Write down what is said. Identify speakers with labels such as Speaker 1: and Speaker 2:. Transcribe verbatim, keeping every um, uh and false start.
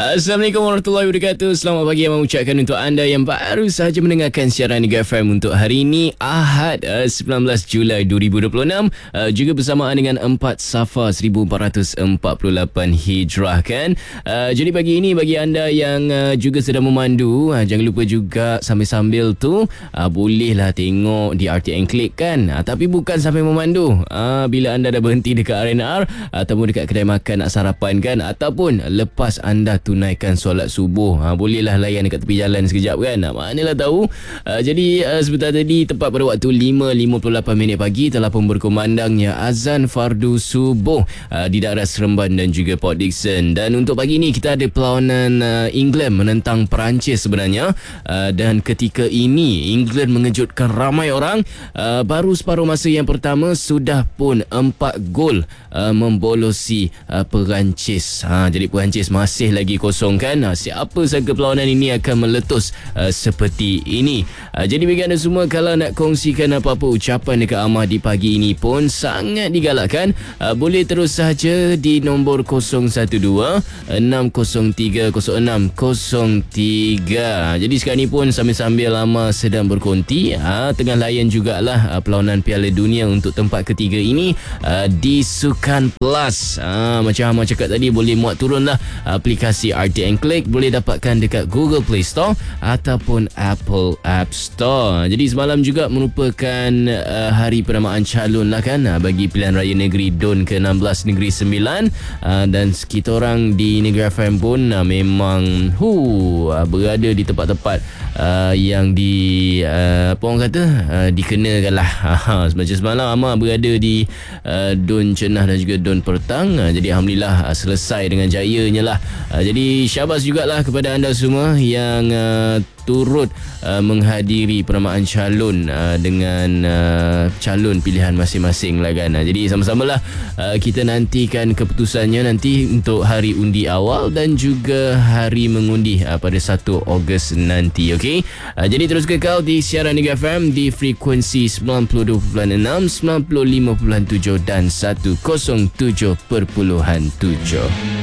Speaker 1: Assalamualaikum warahmatullahi wabarakatuh. Selamat pagi yang mengucapkan untuk anda yang baru sahaja mendengarkan siaran Mega F M untuk hari ini Ahad sembilan belas Julai dua ribu dua puluh enam, juga bersamaan dengan empat Safar seribu empat ratus empat puluh lapan Hijrah kan. Jadi pagi ini bagi anda yang juga sedang memandu, jangan lupa juga sambil-sambil tu bolehlah tengok di R T N Click kan. Tapi bukan sampai memandu, bila anda dah berhenti dekat R N R ataupun dekat kedai makan nak sarapan kan, ataupun lepas anda tunaikan solat subuh, ha, bolehlah layan dekat tepi jalan sekejap kan. Ha, manalah tahu. Uh, jadi uh, sebentar tadi tepat pada waktu lima lima puluh lapan minit pagi telah pun berkumandangnya azan fardu subuh uh, di daerah Seremban dan juga Port Dickson. Dan untuk pagi ni kita ada perlawanan uh, England menentang Perancis sebenarnya. Uh, dan ketika ini England mengejutkan ramai orang. Uh, baru separuh masa yang pertama sudah pun empat gol uh, membolosi uh, Perancis. Ha, jadi Perancis masih lagi kosong kan. Ha, siapa sangka perlawanan ini akan meletus uh, seperti ini. Uh, jadi bagi anda semua, kalau nak kongsikan apa-apa ucapan dekat Amah di pagi ini pun sangat digalakkan. Uh, boleh terus sahaja di nombor kosong satu dua enam kosong tiga kosong enam kosong tiga. Jadi sekarang ni pun sambil-sambil Amah sedang berkonti, uh, tengah layan jugalah uh, perlawanan Piala Dunia untuk tempat ketiga ini uh, di Sukan Plus. Uh, macam Amah cakap tadi, boleh muat turunlah aplikasi R T N Click, boleh dapatkan dekat Google Play Store ataupun Apple App Store. Jadi semalam juga merupakan uh, hari penamaan calon lah kan, uh, bagi pilihan raya negeri D U N ke enam belas Negeri Sembilan, uh, dan kita orang di Negeri F M pun uh, memang hu uh, berada di tempat-tempat uh, yang di uh, apa orang kata uh, dikenakan lah. Macam semalam Amar berada di uh, D U N Cenah dan juga D U N Pertang. uh, jadi Alhamdulillah uh, selesai dengan jayanya lah. Uh, jadi syabas jugalah kepada anda semua yang uh, turut uh, menghadiri penamaan calon uh, dengan uh, calon pilihan masing-masing lah kan. Uh, jadi sama-samalah uh, kita nantikan keputusannya nanti untuk hari undi awal dan juga hari mengundi uh, pada satu Ogos nanti. Okey. Uh, jadi terus kekal di siaran Mega F M di frekuensi sembilan puluh dua perpuluhan enam, sembilan puluh lima perpuluhan tujuh dan seratus tujuh perpuluhan tujuh.